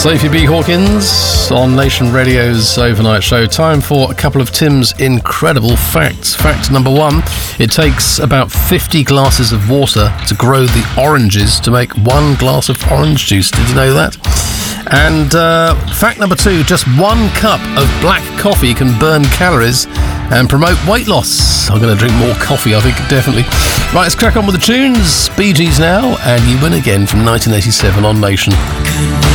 Sophie B. Hawkins on Nation Radio's Overnight Show. Time for a couple of Tim's incredible facts. Fact number one, it takes about 50 glasses of water to grow the oranges to make 1 glass of orange juice. Did you know that? And fact number two, just 1 cup of black coffee can burn calories and promote weight loss. I'm going to drink more coffee, I think, definitely. Right, let's crack on with the tunes. Bee Gees now, and You Win Again from 1987 on Nation.